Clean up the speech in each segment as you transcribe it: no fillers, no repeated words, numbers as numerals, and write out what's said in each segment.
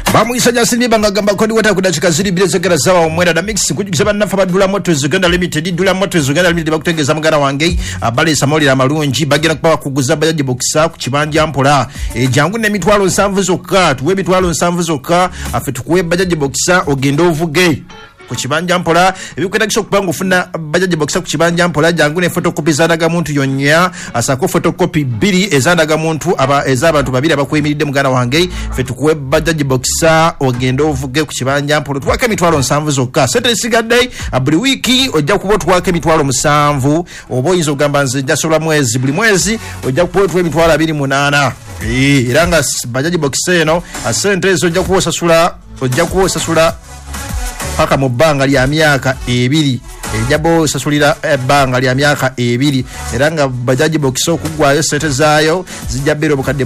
Bamuisanya Silvi Bangagamba kodi wata kudachika ziri bile zogera zawa omwera da mix kujikisaba nafa badula Motors Uganda Limited Dula Motors Uganda Limited bakutengeza mugana wange abale samoli la malungi bagira kuba kuguza bajaji boxa ku kibanja mpola jangu ne mitwalo 7 zokka tuwe mitwalo 7 zokka afe tukuwe bajaji boxa ogenda ovuge ku kibanja mpola ebikwetakisha okubanga ofuna bajaji boxa ku kibanja mpola jangu ne photocopy zanaga muntu yonya asako photocopy 2 ezanaga muntu ezabantu babiri abakwemiridde mugana wange fe tukuwe bajaji boxa ogenda ovuge ku kibanja mpola twaka mitwalo 7 zokka sente sigadde buli wiki ojja kuba twaka mitwalo 7 obo inzo gamba nze jasola mwezi buli mwezi ojja kuba twaka mitwalo 28 iranga bajaji boxa eno asente ezo ojja kuba sasula paka mu bbanga lya myaka 2 ejabo sasulira ebbanga lya myaka 2 era nga bajaji bokiso okugwayo sente zaayo zijabira obukadde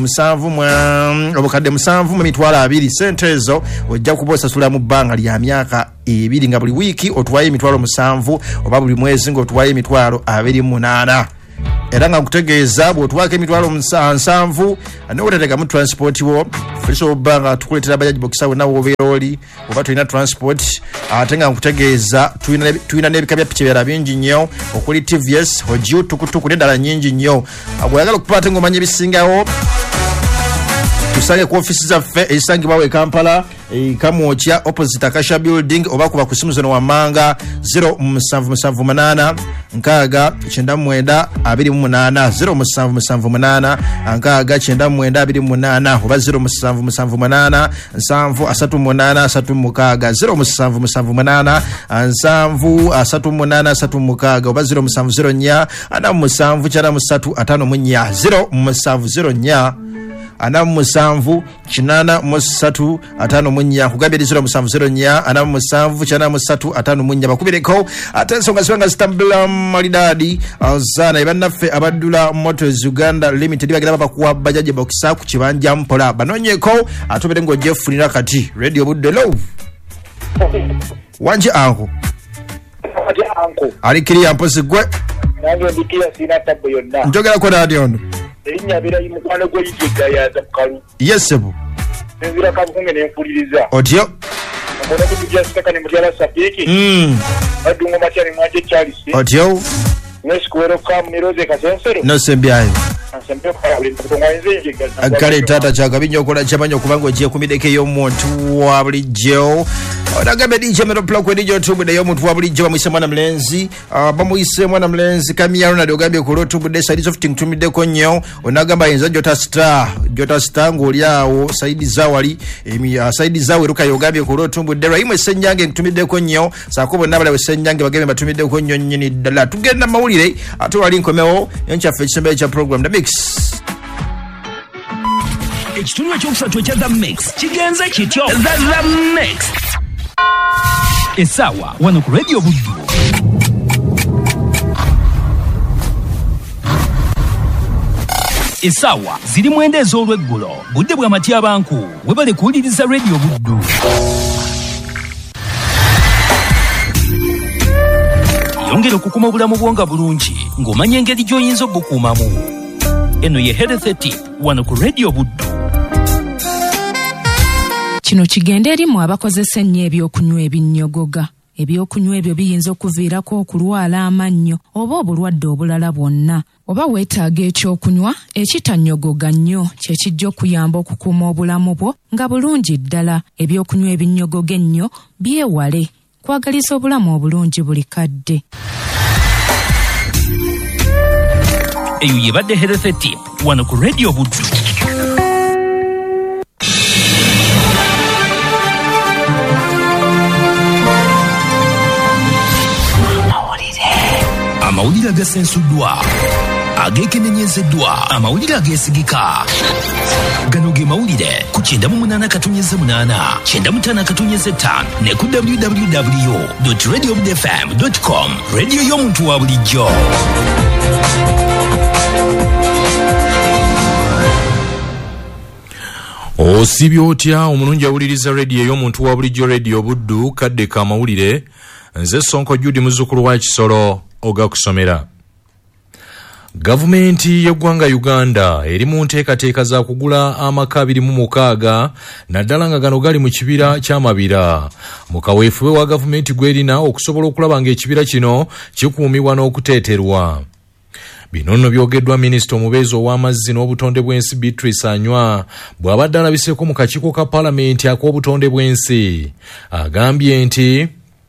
7 mu mitwalo 2 sente ezo ojja kuba sasula mu bbanga lya myaka 2 nga buli wiki otwaye mitwalo 7 oba buli mwezi ngo otwaye mitwalo 28 era nga kutegeeza bwotwaka emitwalo 7 anoteteka mu transport wo feliso banga tukuletera bajaji boxa wona woberoli oba tulina transport atenga kutegeeza tulina nebika bya pichebera bingi nnyo okuli TVS hojiu tukutuku nedala nyingi nnyo agwagala kupata ngomanye bisingawo tusage ku offices zaffe ezisangibawo e Kampala Kamuocha opposite Akasha building oba kuba kusimu zono wamanga 0778 nkaga 99 28 0778 nkaga 99 28 oba 0778 nsanvu 38 0778 nsanvu 38 oba 0704 ana musanvu chana 354 0704 ana musanvu chinana musatu atano munya kugambye dizira musanvu nya ana musanvu chana musatu atano munya bakubireko atensonga sibanga stambula malidadi azana ibanaffe abadula Motors Uganda Limited bagenda bakuwa bajaji boxa ku kibanja mpola banonyeko atobere ngo Jeffrey nakati radio budde love wanje anko ali kiriya mposi gwe nange ndikiya sina tabbo yonna njogera ko radio ono erinya bira yimukwano gwe yiga yaza mukalu yesebu nzira kabukunge nenfuliriza otyo mbona kujja sitaka ne mutya sapiki adungo machani mwaje Charles otyo nesikuwero kam niroze kasensero no sembyaye asempe kwa buli mutongwanze akale tata chakabinyo okola chamanyo kubango je kumideke yo muntu wa bulijjo onagambe DJ mero plug kwe DJ tubude yo muntu wa bulijjo bamuyise mwana mlenzi bamuyise mwana mlenzi kamiyalo na dogambye ku tubude side of thing tumideko nnyo onagamba yenza Jota Star ngolyawo side zawali side zawe ruka yogambye ku tubude raimwe senyange tumideko nnyo sakobo nabala we senyange bagembe batumideko nnyo nyini dala tugenda mawulire ate wali nkomewo encha fechembe cha program the mix ekitundu ekyokusatu ekya The Mix kigenze kityo The Mix esawa wano ku radio buddu esawa ziri mwenda ez'olweggulo budde bwa matyabanku webale kuwuliriza radio buddu yongera okukuma obulamu bwonga bulungi ng'omanya engeri gy'oyinza obukuumamu eno ye Health Tip wano ku radio buddu kino kigenda erimu abakozesa ennyo ebyokunywa ebinnyogoga ebyokunywa ebyo biyinza okuviirako okulwala amannyo oba obulwadde obulala bwonna oba weetaaga ekyokunywa ekitannyogoga nnyo kyekijja okuyamba okukuuma obulamu bwo nga bulungi ddala ebyokunywa ebinnyogoga ennyo byewale kwagaliza obulamu obulungi buli kadde eyo yebadde Health Tip wano ku radio buddu amawulire agasensuddwa agekenenyezeddwa amawulire agesigika gano ge mawulire ku 98.8 95.5 ne ku www.radiobudfm.com radio y'omuntu wa bulijjo osibye otya omulungi awuliriza radio y'omuntu wa bulijjo radio buddu kadde ka mawulire nze Sonko Judy muzzukulu wa Kisolo oga kusomera Gavumenti y'eggwanga Uganda eri mu nteekateeka za kugula amaka 26 naddala nga gano gali mu kibira ky'amabira. Mu kaweefube wa gavumenti gw'erina okusobola okulaba ng'ekibira kino kikuumibwa n'okuteeterwa. Bino nno byogeddwa minisita omubeezi ow'amazzi n'obutonde bw'ensi Beatrice Anywa bw'abadde alabiseeko mu kakiiko ka paalamenti ak'obutonde bw'ensi. Agambye nti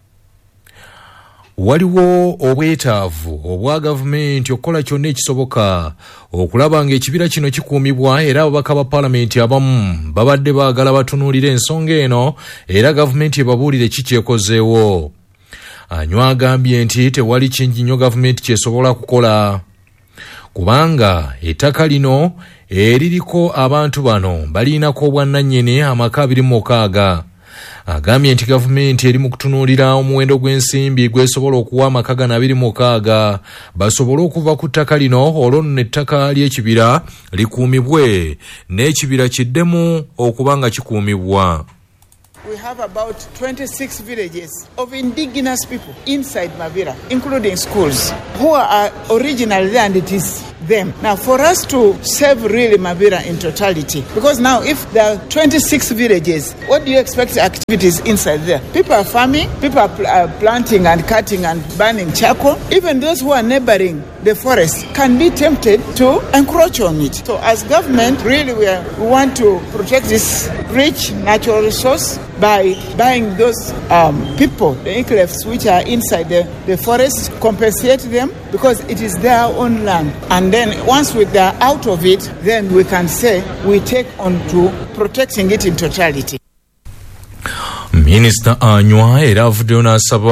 waliwo obwetaavu obwa gavumenti okukola kyonna ekisoboka okulaba ng'ekibira kino kikuumibwa, era ababaka ba paalamenti abamu babadde baagala batunuulira ensonga eno era gavumenti ebabuulire kikyekozeewo. Anywa agambye nti tewali kingi nnyo gavumenti kyesobola kukola kubanga ettaka lino eririko abantu bano baliinako obwannannyini amaka 26. Agambye nti gavumenti eri mu kutunuulira omuwendo gw'ensimbi gwesobola okuwa amaka gano 26 basobole okuva ku ttaka lino olwo nno ettaka ly'ekibira likuumibwe n'ekibira kiddemu okuba nga kikuumibwa. We have about 26 villages of indigenous people inside Mabira, including schools, who are originally there, and it is them. Now, for us to save really Mabira in totality, because now if there are 26 villages, what do you expect activities inside there? People are farming, people are planting and cutting and burning charcoal. Even those who are neighboring the forest can be tempted to encroach on it. So as government, really we want to protect this rich natural resource by buying those people, the enclaves which are inside the forest, compensate them because it is their own land. And then once they are out of it, then we can say we take on to protecting it in totality. Minister Anywa era avuddeyo n'asaba